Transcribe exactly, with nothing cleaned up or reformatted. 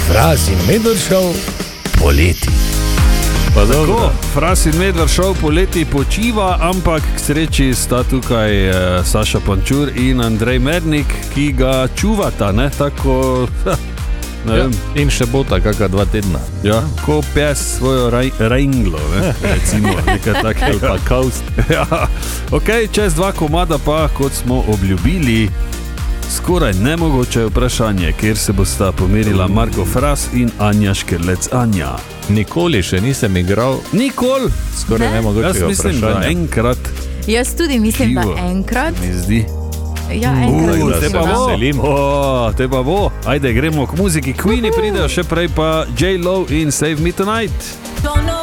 Fras in Medved Show poleti. Pa tako, Fras in Medved Show poleti počiva, ampak k sreči sta tukaj eh, Saša Pančur in Andrej Mernik, ki ga čuvata, ne, tako, ne Ja, vem, in še bo ta kakšna dva tedna. ja, ko pes svojo raj, rajnglo, ne, recimo, nekaj takega. Pa kaust. Ja, ok, čez dva komada pa, kot smo obljubili, skoraj nemogoče vprašanje, kjer se bosta pomerila Marko Fras in Anja Škerlec Anja. Nikoli še nisem igral Nikoli, skoraj Ne? jaz nemogočega mislim, da vprašanja. enkrat Jaz tudi mislim, Živo. da enkrat. mi zdi. Ja, enkrat. Uh, Te mislim, pa da. bo, veselim. o, te pa bo. Ajde, gremo k muziki. Queeni pridejo, še prej pa J-Lo in Save Me Tonight. Don't know